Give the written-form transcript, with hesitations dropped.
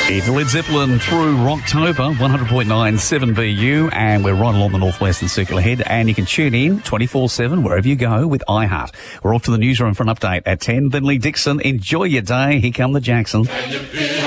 It's Led Zeppelin through Rocktober, 100.9 7BU, and we're right along the Northwestern Circular Head, and you can tune in 24/7 wherever you go with iHeart. We're off to the newsroom for an update at 10. Then Lee Dixon, enjoy your day. Here come the Jacksons.